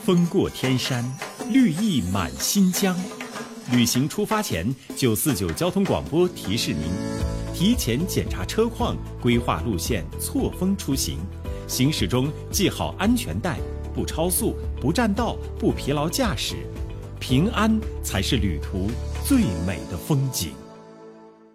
风过天山，绿意满新疆。旅行出发前，949交通广播提示您：提前检查车况，规划路线，错峰出行。行驶中系好安全带，不超速，不占道，不疲劳驾驶。平安才是旅途最美的风景。